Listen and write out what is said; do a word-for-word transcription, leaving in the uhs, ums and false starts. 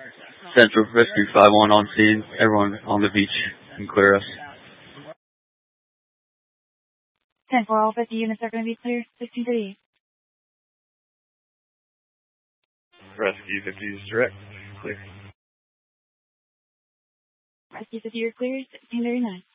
Central Rescue five one on scene. Everyone on the beach can clear us. ten four, all fifty units are going to be clear. sixteen thirty-eight. Rescue fifty is direct. Clear. Rescue fifty, you're clear. sixteen thirty-nine.